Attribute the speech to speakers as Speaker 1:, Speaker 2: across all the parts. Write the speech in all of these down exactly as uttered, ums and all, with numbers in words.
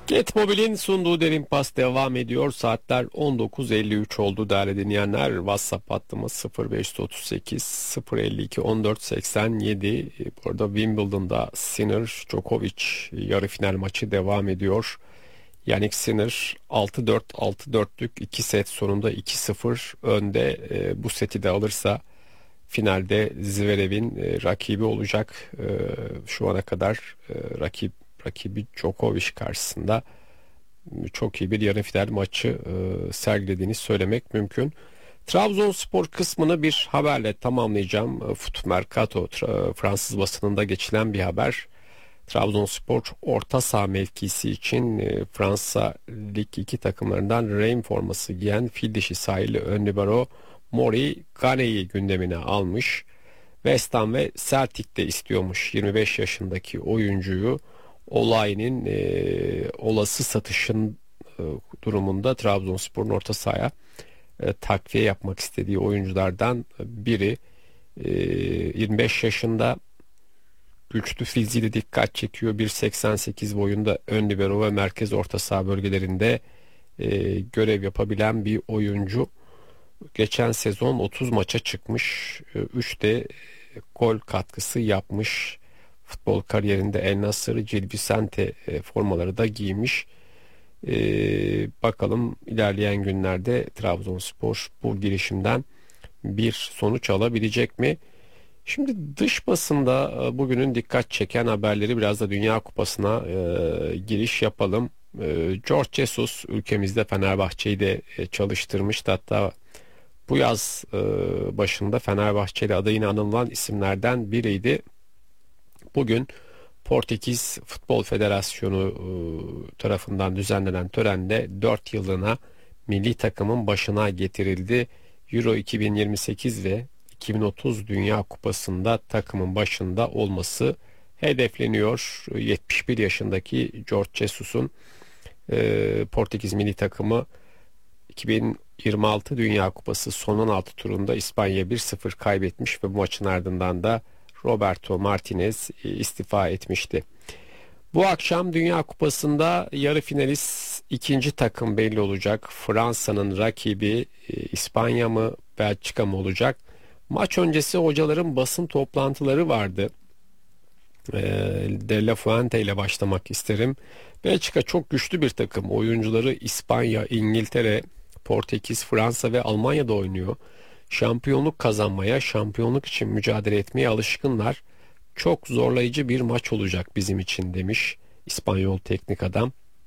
Speaker 1: Getmobil'in sunduğu Derin Pas devam ediyor. Saatler on dokuz elli üç oldu değerli dinleyenler. WhatsApp hattımız sıfır beş otuz sekiz sıfır elli iki on dört seksen yedi. Bu arada Wimbledon'da Sinner Djokovic yarı final maçı devam ediyor. Yannick Sinner altı dört altı dörtlük iki set sonunda iki sıfır önde. E, bu seti de alırsa finalde Zverev'in e, rakibi olacak. E, şu ana kadar e, rakip rakibi Djokovic karşısında çok iyi bir yarı final maçı e, sergilediğini söylemek mümkün. Trabzonspor kısmını bir haberle tamamlayacağım. E, Foot Mercato tra- Fransız basınında geçilen bir haber. Trabzonspor orta saha mevkisi için e, Fransa Lig iki takımlarından Reims forması giyen fil dişi sahili ön libero Mori Gane'yi gündemine almış. West Ham ve Celtic de istiyormuş yirmi beş yaşındaki oyuncuyu. Olayının e, olası satışın e, durumunda Trabzonspor'un orta sahaya e, takviye yapmak istediği oyunculardan biri. E, yirmi beş yaşında, güçlü fiziğiyle dikkat çekiyor. bir seksen sekiz boyunda ön libero ve merkez orta saha bölgelerinde e, görev yapabilen bir oyuncu. Geçen sezon otuz maça çıkmış. üç de gol katkısı yapmış. Futbol kariyerinde El Nassr, Gil Vicente e, formaları da giymiş. E, bakalım ilerleyen günlerde Trabzonspor bu girişimden bir sonuç alabilecek mi? Şimdi dış basında e, bugünün dikkat çeken haberleri biraz da Dünya Kupası'na e, giriş yapalım. E, George Jesus ülkemizde Fenerbahçe'yi de e, çalıştırmıştı. Hatta bu yaz e, başında Fenerbahçeli adayına anılan isimlerden biriydi. Bugün Portekiz Futbol Federasyonu e, tarafından düzenlenen törende dört yıllığına milli takımın başına getirildi. Euro iki bin yirmi sekiz ve iki bin otuz Dünya Kupası'nda takımın başında olması hedefleniyor. yetmiş bir yaşındaki George Jesus'un e, Portekiz milli takımı iki bin yirmi altı Dünya Kupası son on altı turunda İspanya'ya bir sıfır kaybetmiş ve bu maçın ardından da Roberto Martinez istifa etmişti. Bu akşam Dünya Kupası'nda yarı finalist ikinci takım belli olacak. Fransa'nın rakibi e, İspanya mı Belçika mı olacak? Maç öncesi hocaların basın toplantıları vardı. E, De La Fuente ile başlamak isterim. Belçika çok güçlü bir takım. Oyuncuları İspanya, İngiltere, Portekiz, Fransa ve Almanya'da oynuyor. Şampiyonluk kazanmaya, şampiyonluk için mücadele etmeye alışkınlar. Çok zorlayıcı bir maç olacak bizim için demiş İspanyol teknik adam.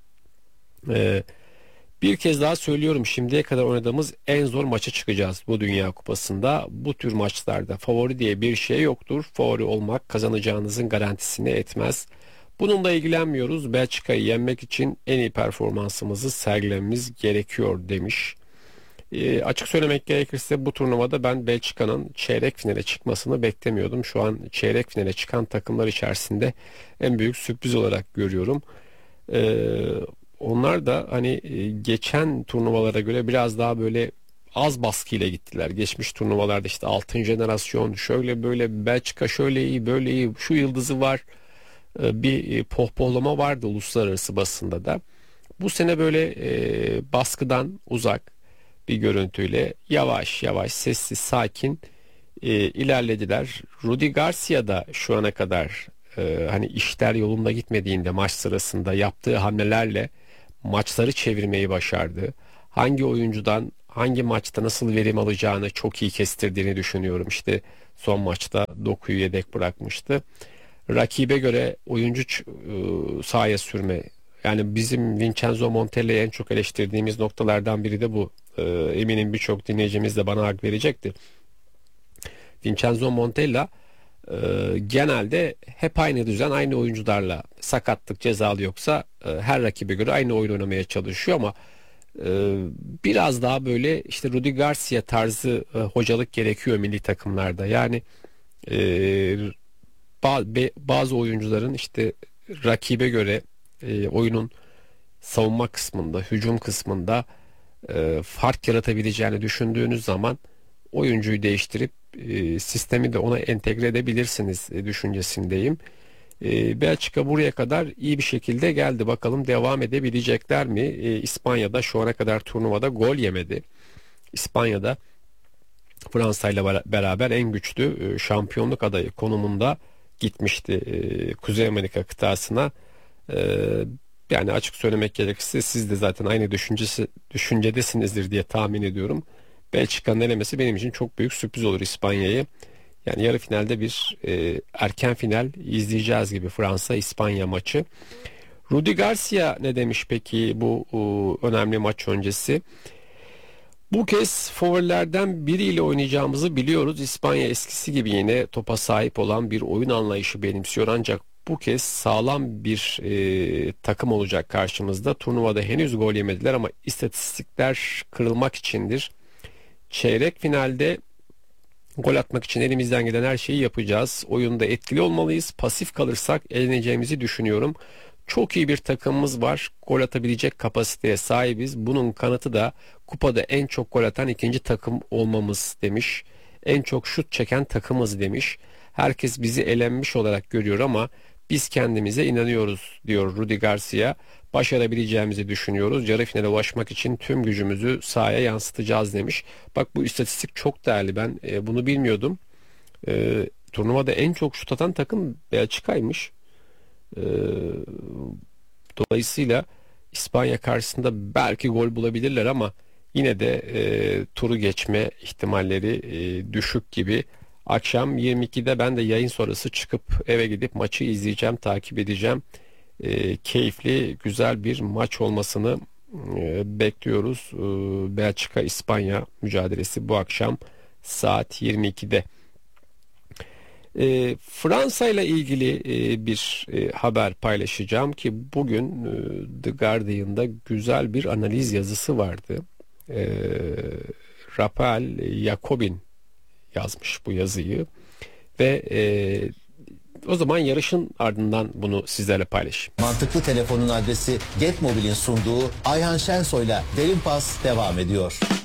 Speaker 1: Ee, bir kez daha söylüyorum, şimdiye kadar oynadığımız en zor maça çıkacağız bu Dünya Kupası'nda. Bu tür maçlarda favori diye bir şey yoktur. Favori olmak kazanacağınızın garantisini etmez. Bununla ilgilenmiyoruz. Belçika'yı yenmek için en iyi performansımızı sergilememiz gerekiyor demiş. E, açık söylemek gerekirse bu turnuvada ben Belçika'nın çeyrek finale çıkmasını beklemiyordum. Şu an çeyrek finale çıkan takımlar içerisinde en büyük sürpriz olarak görüyorum. E, onlar da hani e, geçen turnuvalara göre biraz daha böyle az baskıyla gittiler. Geçmiş turnuvalarda işte altın jenerasyon şöyle böyle, Belçika şöyle iyi böyle iyi, şu yıldızı var, e, bir e, pohpohlama vardı uluslararası basında da. Bu sene böyle e, baskıdan uzak bir görüntüyle yavaş yavaş sessiz sakin e, ilerlediler. Rudi Garcia da şu ana kadar e, hani işler yolunda gitmediğinde maç sırasında yaptığı hamlelerle maçları çevirmeyi başardı. Hangi oyuncudan hangi maçta nasıl verim alacağını çok iyi kestirdiğini düşünüyorum. İşte son maçta Doku'yu yedek bırakmıştı. Rakibe göre oyuncu ç- e, sahaya sürme, yani bizim Vincenzo Montella'yı en çok eleştirdiğimiz noktalardan biri de bu. Ee, eminim birçok dinleyicimiz de bana hak verecektir. Vincenzo Montella e, genelde hep aynı düzen, aynı oyuncularla, sakatlık cezalı yoksa e, her rakibe göre aynı oyun oynamaya çalışıyor ama e, biraz daha böyle işte Rudi Garcia tarzı e, hocalık gerekiyor milli takımlarda. Yani e, ba- be- bazı oyuncuların işte rakibe göre e, oyunun savunma kısmında, hücum kısmında e, fark yaratabileceğini düşündüğünüz zaman oyuncuyu değiştirip e, sistemi de ona entegre edebilirsiniz e, düşüncesindeyim. E, Belçika buraya kadar iyi bir şekilde geldi. Bakalım devam edebilecekler mi? E, İspanya'da şu ana kadar turnuvada gol yemedi. İspanya'da Fransa ile beraber en güçlü e, şampiyonluk adayı konumunda gitmişti e, Kuzey Amerika kıtasına. E, Yani açık söylemek gerekirse siz de zaten aynı düşüncesi düşüncedesinizdir diye tahmin ediyorum. Belçika'nın elemesi benim için çok büyük sürpriz olur İspanya'yı. Yani yarı finalde bir e, erken final izleyeceğiz gibi Fransa-İspanya maçı. Rudi Garcia ne demiş peki bu e, önemli maç öncesi? Bu kez favorilerden biriyle oynayacağımızı biliyoruz. İspanya eskisi gibi yine topa sahip olan bir oyun anlayışı benimsiyor. Ancak bu kez sağlam bir e, takım olacak karşımızda. Turnuvada henüz gol yemediler ama istatistikler kırılmak içindir. Çeyrek finalde gol atmak için elimizden gelen her şeyi yapacağız. Oyunda etkili olmalıyız. Pasif kalırsak eleneceğimizi düşünüyorum. Çok iyi bir takımımız var. Gol atabilecek kapasiteye sahibiz. Bunun kanıtı da kupada en çok gol atan ikinci takım olmamız demiş. En çok şut çeken takımız demiş. Herkes bizi elenmiş olarak görüyor ama biz kendimize inanıyoruz diyor Rudi Garcia. Başarabileceğimizi düşünüyoruz. Yarı finale ulaşmak için tüm gücümüzü sahaya yansıtacağız demiş. Bak bu istatistik çok değerli. Ben e, bunu bilmiyordum. E, turnuvada en çok şut atan takım Belçika'ymış. E, Dolayısıyla İspanya karşısında belki gol bulabilirler ama yine de e, turu geçme ihtimalleri e, düşük gibi. Akşam yirmi ikide ben de yayın sonrası çıkıp eve gidip maçı izleyeceğim, takip edeceğim. E, keyifli, güzel bir maç olmasını e, bekliyoruz. E, Belçika-İspanya mücadelesi bu akşam saat yirmi ikide. E, Fransa ile ilgili e, bir e, haber paylaşacağım ki bugün e, The Guardian'da güzel bir analiz yazısı vardı. E, Rafael Jacobin yazmış bu yazıyı ve e, o zaman yarışın ardından bunu sizlerle paylaşayım.
Speaker 2: Mantıklı Telefon'un adresi Getmobil'in sunduğu Ayhan Şensoy'la Derin Pas devam ediyor.